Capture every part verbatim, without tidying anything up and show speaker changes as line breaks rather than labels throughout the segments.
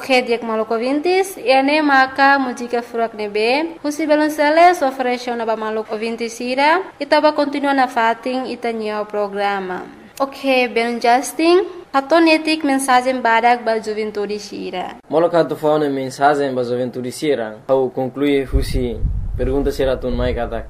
Ok, diak maluco ouvintes, e ane maka música furak nebe, husi belonceles ofereceu na ba maluco ouvintes ira, itaba continua na fating itanya o programa. Ok, ben Justin, hatonetik mensagem badak ba juventude sira.
Moloka tu faune mensagem ba juventude sira, au conclui husi pergunta sira tun mai katak.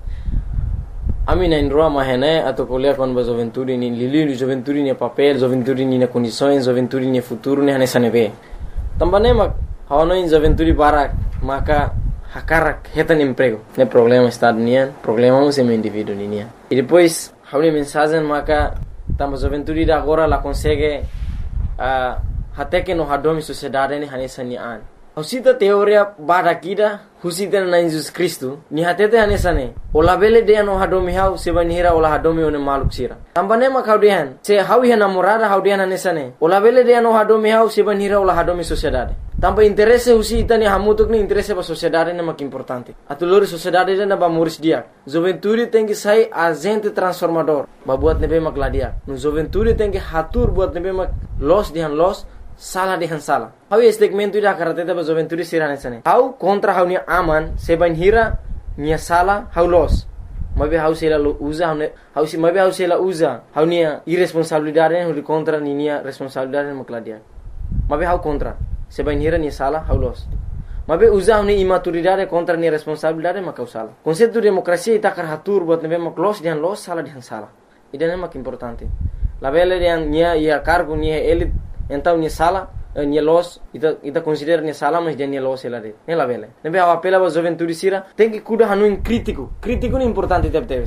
Ami na indroa mahene atau kuliah kon ba juventude ni lili juventude ni papel, juventude ni na condições, juventude ni futuro ni hanesane be. Também mak hawano in juventude barak maka hakarak hetan emprego. Ne problema estado nian, problema um sem indivíduo nian. E depois hawni mensagem maka tamba juventude da agora la consegue uh, até que no hadomi sociedade ni hanesane an. Husita teoria barakida husita na Jesus Cristo ni hatete hanesane. Ola bele de no hadomi hau sebanira ola hadomi one maluk sira. Tambane mak haudian se hawi hana morada haudian hanesane. Ola bele de no hadomi hau sebanira ola hadomi sociedade. Tamba interesse husita ni hamutuk ni interesse ba sociedade ne mak importante. Atulori sociedade na ba muris dia. Juventude tem que sai agente transformador. Ba buat nebe mak ladia. No juventude tem que hatur buat nebe mak los dihan los salah dihan salah. Hau segmento ida karateta ba juventude sirane sane. Hau kontra hau ni aman seban hira nia salah hau los. Mabe hau sela usa hau hau si mabe hau sela usa hau nia irresponsabilidade hau contra ni nia responsabilidade makladia. Mabe hau kontra seban hira nia salah hau los. Mabe usa hau ni imaturidade contra nia responsabilidade makau salah. Konsepto demokrasia ita karatur buat nebe mak los dihan los salah dihan salah. Idane mak importante. La bele dihan nia ia cargo nia elit então ni sala ni los ita ita considera ni sala mas dia ni los ela de ela vele nebe a apela ba juventude sira tem que cuidar hanu in crítico crítico é importante deve ter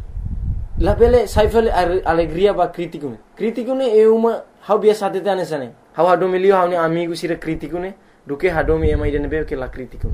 la vele sai vele alegria ba crítico crítico ne é uma how biasa de tane sane how hado milio how ni amigo sira crítico ne do que hado mi mai de nebe que la crítico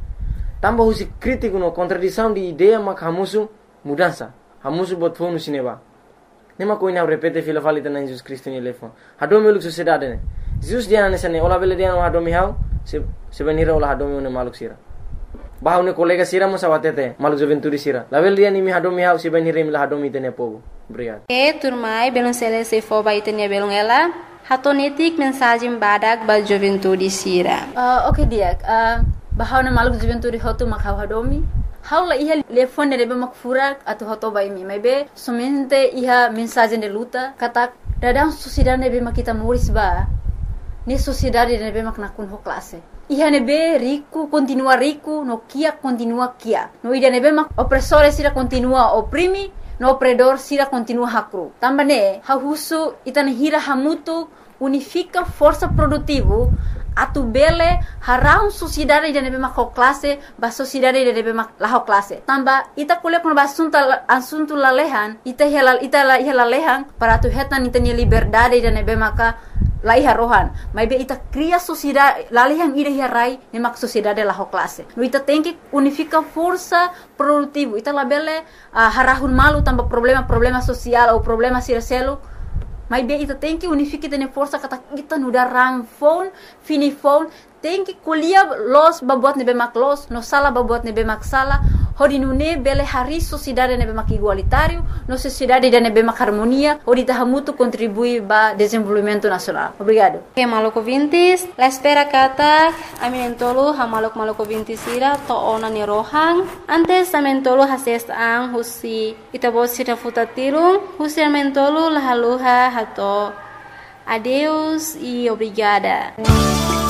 tamba husi crítico no contradição de ideia mak hamusu mudança hamusu bot fonu sineba. Nema ko ina repete fila falita na Jesus Cristo ni lefon. Hadomi uluk sociedade ne. Jesus dia na sane ola bele dia no hadomi hau se se venira ola hadomi one maluk sira. Bahau ne kolega sira mo sawatete maluk juventude sira. La bele dia ni mi hadomi hau se venira mi la hadomi tene povo. Obrigado.
E turmai belum sele se fo ba itenia belum ela. Hatonetik mensagem badak ba juventude sira.
Uh, okay dia. Uh, bahau na maluk juventude hotu makau hadomi. Haula iha telefone rebe makfurak atau hoto bai mi mebe somente iha mensagem de luta kata dadang sociedade nebe makita muris ba ni sociedade nebe mak nakun ho classe iha nebe rico continua rico no kia continua kia no ida nebe mak opressore sira continua oprimi no opredor sira continua hakru tambane ha husu itana hira hamutu unifica força produtivo atu bele harau sociedade de nebe mak classe ba sociedade de nebe mak la classe tamba ita kuliah kun ba assunto assunto lalehan ita helal ita la iha lalehan para tu hetan ita ni liberdade de nebe maka la iha rohan maybe ita cria sociedade lalehan ida iha rai ne mak sociedade la classe no ita tem que unifica força produtivo ita la bele uh, harahun malu tamba problema problema social ou problema siraselo. Mas bem, ita tem que unificar tene força kata kita nuda rang phone, fini phone, tem que kuliah los babuat nebe mak los, no sala babuat nebe mak sala, hodi nune bele hari sociedade nebe mak igualitário, no sociedade de nebe mak harmonia, hodi tahamutu contribui ba desenvolvimento nacional. Obrigado.
Ok, maluco ouvintes, la espera kata aminentolo ha maluk maluco ouvintes ira to ona ni rohang, antes amentolo hases ang husi itabot sira futatirung, husi amentolo lahaluha hato. Adeus e obrigada.